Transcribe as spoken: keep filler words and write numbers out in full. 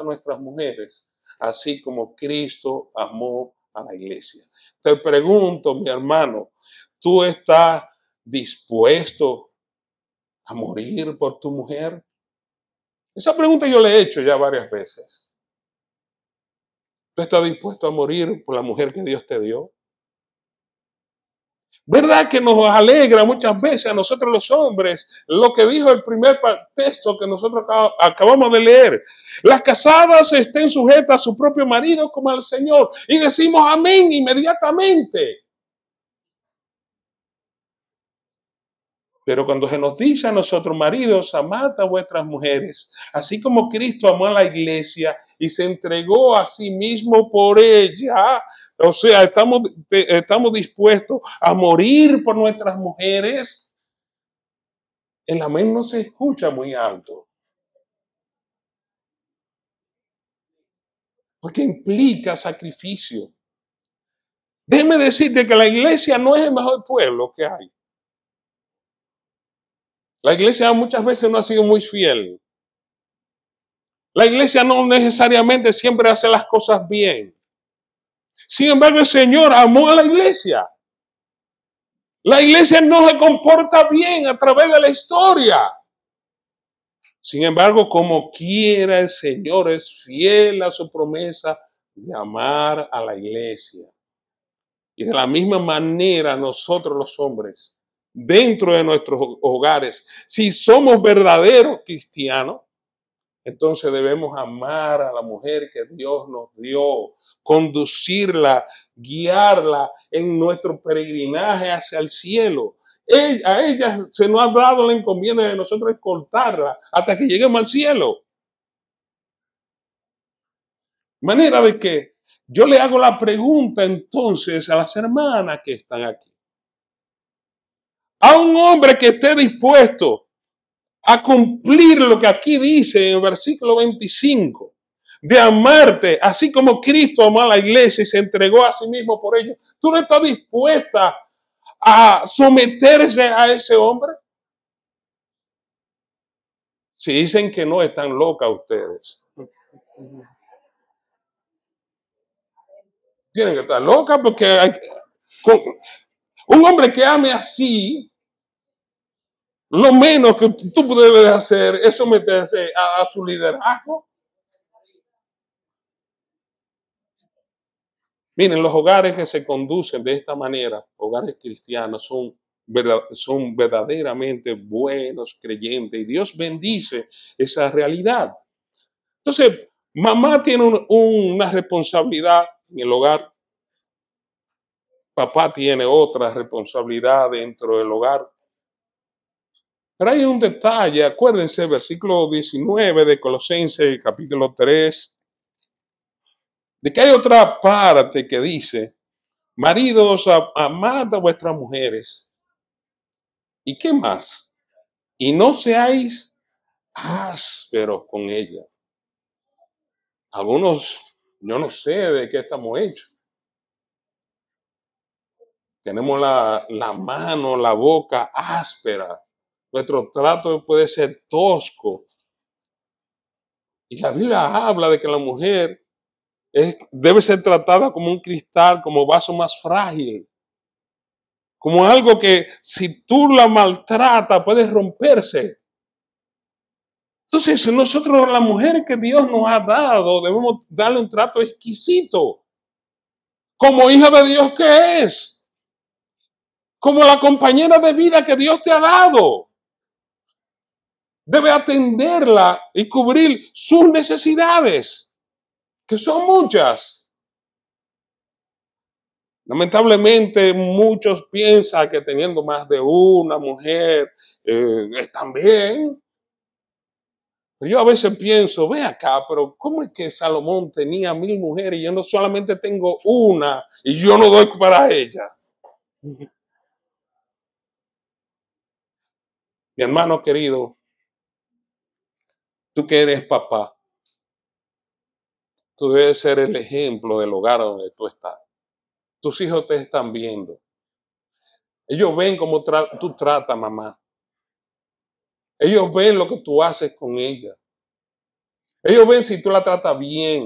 nuestras mujeres, así como Cristo amó a la iglesia. Te pregunto, mi hermano, ¿tú estás dispuesto a morir por tu mujer? Esa pregunta yo le he hecho ya varias veces. ¿Tú estás dispuesto a morir por la mujer que Dios te dio? ¿Verdad que nos alegra muchas veces a nosotros los hombres lo que dijo el primer texto que nosotros acabamos de leer? Las casadas estén sujetas a su propio marido como al Señor. Y decimos amén inmediatamente. Pero cuando se nos dice a nosotros, maridos, amad a vuestras mujeres, así como Cristo amó a la iglesia y se entregó a sí mismo por ella, o sea, estamos, estamos dispuestos a morir por nuestras mujeres. El amén no se escucha muy alto, porque implica sacrificio. Déjeme decirte que la iglesia no es el mejor pueblo que hay. La iglesia muchas veces no ha sido muy fiel. La iglesia no necesariamente siempre hace las cosas bien. Sin embargo, el Señor amó a la iglesia. La iglesia no se comporta bien a través de la historia. Sin embargo, como quiera, el Señor es fiel a su promesa de amar a la iglesia. Y de la misma manera nosotros los hombres, dentro de nuestros hogares, si somos verdaderos cristianos, entonces debemos amar a la mujer que Dios nos dio, conducirla, guiarla en nuestro peregrinaje hacia el cielo. A ella se nos ha dado la encomienda de nosotros escoltarla hasta que lleguemos al cielo. De manera de que yo le hago la pregunta entonces a las hermanas que están aquí. A un hombre que esté dispuesto a cumplir lo que aquí dice en el versículo veinticinco, de amarte, así como Cristo amó a la iglesia y se entregó a sí mismo por ella. ¿Tú no estás dispuesta a someterse a ese hombre? Si dicen que no, están locas ustedes. Tienen que estar locas porque hay, con, un hombre que ame así, lo menos que tú debes hacer es someterse a, a su liderazgo. Miren, los hogares que se conducen de esta manera, hogares cristianos, son, verdad, son verdaderamente buenos creyentes y Dios bendice esa realidad. Entonces, mamá tiene un, una responsabilidad en el hogar, papá tiene otra responsabilidad dentro del hogar. Pero hay un detalle, acuérdense, versículo diecinueve de Colosenses, capítulo tres, de que hay otra parte que dice, maridos, amad a vuestras mujeres. ¿Y qué más? Y no seáis ásperos con ella. Algunos, yo no sé de qué estamos hechos. Tenemos la, la mano, la boca áspera. Nuestro trato puede ser tosco. Y la Biblia habla de que la mujer es, debe ser tratada como un cristal, como vaso más frágil. Como algo que si tú la maltratas puede romperse. Entonces nosotros, la mujer que Dios nos ha dado, debemos darle un trato exquisito. Como hija de Dios que es. Como la compañera de vida que Dios te ha dado. Debe atenderla y cubrir sus necesidades, que son muchas. Lamentablemente muchos piensan que teniendo más de una mujer eh, están bien. Pero yo a veces pienso, ve acá, pero ¿cómo es que Salomón tenía mil mujeres y yo no solamente tengo una y yo no doy para ella? Mi hermano querido, tú que eres papá, tú debes ser el ejemplo del hogar donde tú estás. Tus hijos te están viendo. Ellos ven cómo tra- tú tratas, mamá. Ellos ven lo que tú haces con ella. Ellos ven si tú la tratas bien.